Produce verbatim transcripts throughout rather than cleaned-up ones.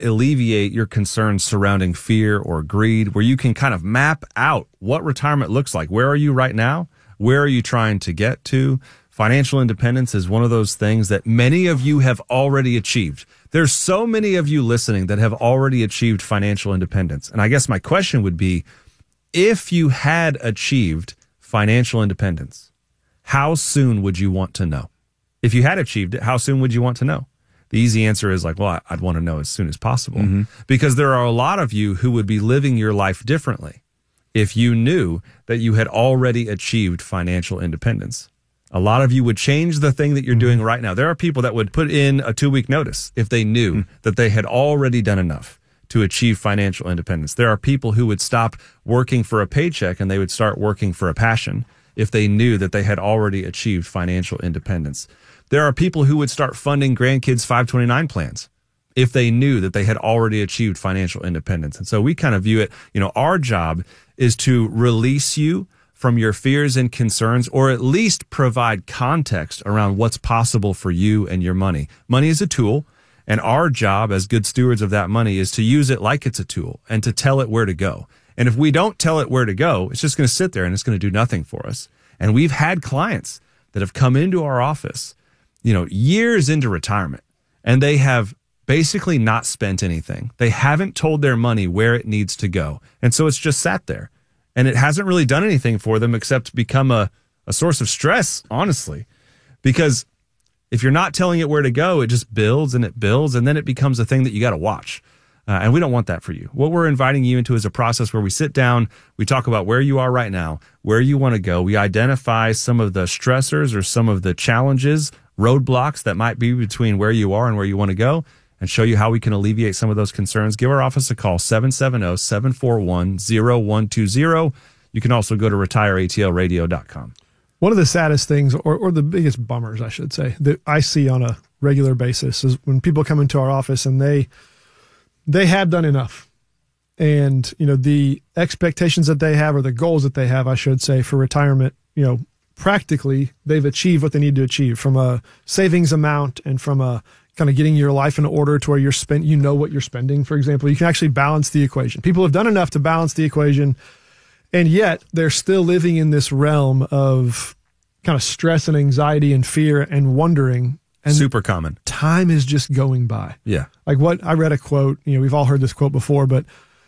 alleviate your concerns surrounding fear or greed, where you can kind of map out what retirement looks like. Where are you right now? Where are you trying to get to? Financial independence is one of those things that many of you have already achieved. There's so many of you listening that have already achieved financial independence. And I guess my question would be, if you had achieved financial independence, how soon would you want to know? If you had achieved it, how soon would you want to know? The easy answer is like, well, I'd want to know as soon as possible, mm-hmm. because there are a lot of you who would be living your life differently if you knew that you had already achieved financial independence. A lot of you would change the thing that you're doing right now. There are people that would put in a two-week notice if they knew mm. that they had already done enough to achieve financial independence. There are people who would stop working for a paycheck and they would start working for a passion if they knew that they had already achieved financial independence. There are people who would start funding grandkids' five twenty-nine plans if they knew that they had already achieved financial independence. And so we kind of view it, you know, our job is to release you from your fears and concerns, or at least provide context around what's possible for you and your money. Money is a tool, and our job as good stewards of that money is to use it like it's a tool and to tell it where to go. And if we don't tell it where to go, it's just going to sit there and it's going to do nothing for us. And we've had clients that have come into our office, you know, years into retirement, and they have basically not spent anything. They haven't told their money where it needs to go. And so it's just sat there. And it hasn't really done anything for them except become a, a source of stress, honestly. Because if you're not telling it where to go, it just builds and it builds, and then it becomes a thing that you got to watch. Uh, and we don't want that for you. What we're inviting you into is a process where we sit down, we talk about where you are right now, where you want to go. We identify some of the stressors or some of the challenges, roadblocks that might be between where you are and where you want to go, and show you how we can alleviate some of those concerns. Give our office a call, seven seven zero, seven four one, zero one two zero. You can also go to retire A T L radio dot com. One of the saddest things, or, or the biggest bummers, I should say, that I see on a regular basis is when people come into our office and they they have done enough. And, you know, the expectations that they have, or the goals that they have, I should say, for retirement, you know, practically they've achieved what they need to achieve from a savings amount and from a kind of getting your life in order to where you're spent, you know what you're spending, for example. You can actually balance the equation. People have done enough to balance the equation, and yet they're still living in this realm of kind of stress and anxiety and fear and wondering. And super common. Time is just going by. Yeah. Like what I read a quote, you know, we've all heard this quote before, but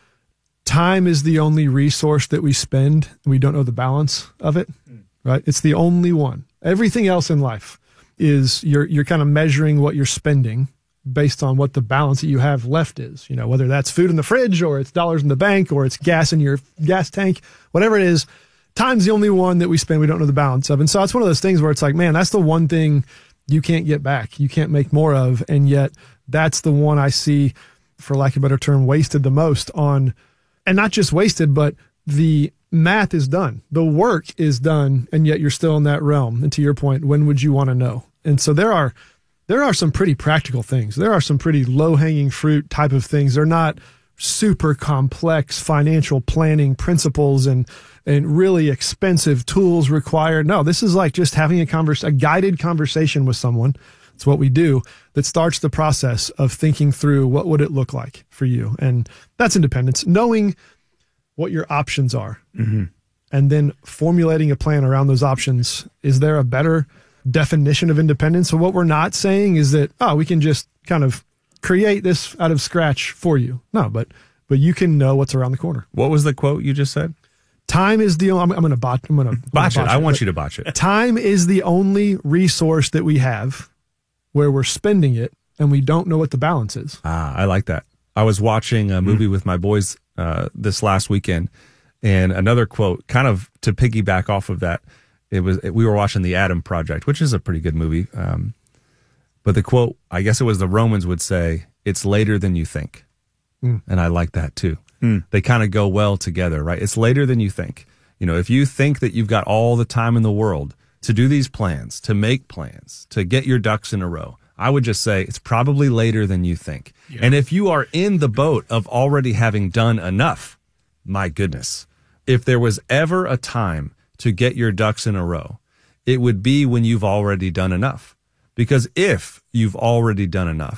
time is the only resource that we spend. We don't know the balance of it, right? It's the only one. Everything else in life is you're you're kind of measuring what you're spending based on what the balance that you have left is. You know, whether that's food in the fridge or it's dollars in the bank or it's gas in your gas tank, whatever it is, time's the only one that we spend. We don't know the balance of. And so it's one of those things where it's like, man, that's the one thing you can't get back. You can't make more of. And yet that's the one I see, for lack of a better term, wasted the most on, and not just wasted, but the math is done. The work is done, and yet you're still in that realm. And to your point, when would you want to know? And so there are there are some pretty practical things. There are some pretty low-hanging fruit type of things. They're not super complex financial planning principles and and really expensive tools required. No, this is like just having a converse, a guided conversation with someone. It's what we do that starts the process of thinking through what would it look like for you. And that's independence, knowing what your options are, mm-hmm. and then formulating a plan around those options. Is there a better definition of independence? So what we're not saying is that, oh, we can just kind of create this out of scratch for you. No, but but you can know what's around the corner. What was the quote you just said? Time is the only, I'm, I'm going to botch, I'm going to botch it. I want you to botch it. Time is the only resource that we have where we're spending it and we don't know what the balance is. Ah, I like that. I was watching a movie mm-hmm. with my boys uh, this last weekend, and another quote, kind of to piggyback off of that, it was it, we were watching The Adam Project, which is a pretty good movie. Um, but the quote, I guess it was the Romans would say, "It's later than you think," mm. and I like that too. Mm. They kind of go well together, right? It's later than you think. You know, if you think that you've got all the time in the world to do these plans, to make plans, to get your ducks in a row, I would just say it's probably later than you think. Yeah. And if you are in the boat of already having done enough, my goodness, if there was ever a time to get your ducks in a row, it would be when you've already done enough. Because if you've already done enough,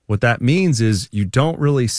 What that means is you don't really